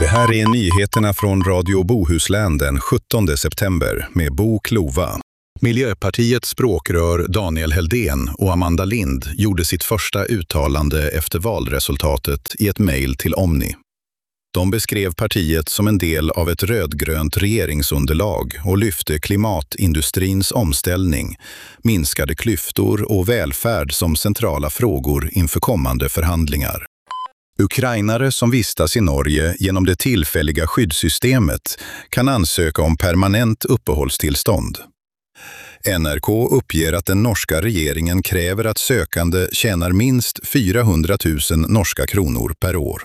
Det här är nyheterna från Radio Bohuslän den 17 september med Bo Klova. Miljöpartiets språkrör Daniel Heldén och Amanda Lind gjorde sitt första uttalande efter valresultatet i ett mejl till Omni. De beskrev partiet som en del av ett rödgrönt regeringsunderlag och lyfte klimatindustrins omställning, minskade klyftor och välfärd som centrala frågor inför kommande förhandlingar. Ukrainare som vistas i Norge genom det tillfälliga skyddssystemet kan ansöka om permanent uppehållstillstånd. NRK uppger att den norska regeringen kräver att sökande tjänar minst 400 000 norska kronor per år.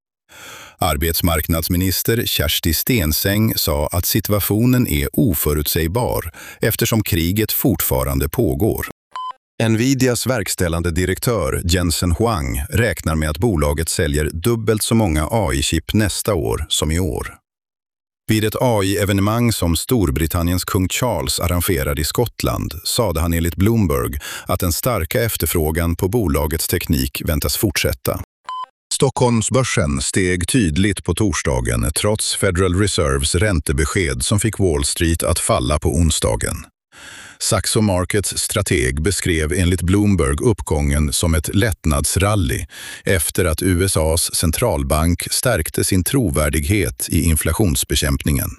Arbetsmarknadsminister Kjersti Stenseng sa att situationen är oförutsägbar eftersom kriget fortfarande pågår. Nvidias verkställande direktör Jensen Huang räknar med att bolaget säljer dubbelt så många AI-chip nästa år som i år. Vid ett AI-evenemang som Storbritanniens kung Charles arrangerade i Skottland sade han enligt Bloomberg att den starka efterfrågan på bolagets teknik väntas fortsätta. Stockholmsbörsen steg tydligt på torsdagen trots Federal Reserves räntebesked som fick Wall Street att falla på onsdagen. Saxo Markets strateg beskrev enligt Bloomberg uppgången som ett lättnadsrally efter att USAs centralbank stärkte sin trovärdighet i inflationsbekämpningen.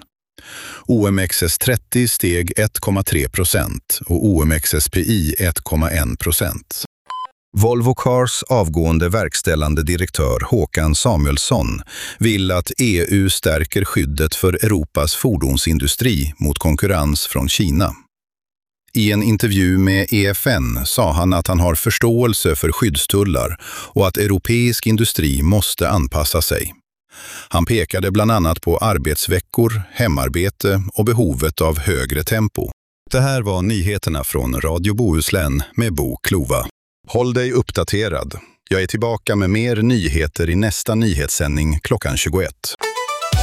OMXS30 steg 1,3% och OMXSPI 1,1%. Volvo Cars avgående verkställande direktör Håkan Samuelsson vill att EU stärker skyddet för Europas fordonsindustri mot konkurrens från Kina. I en intervju med EFN sa han att han har förståelse för skyddstullar och att europeisk industri måste anpassa sig. Han pekade bland annat på arbetsveckor, hemarbete och behovet av högre tempo. Det här var nyheterna från Radio Bohuslän med Bo Klova. Håll dig uppdaterad. Jag är tillbaka med mer nyheter i nästa nyhetssändning klockan 21.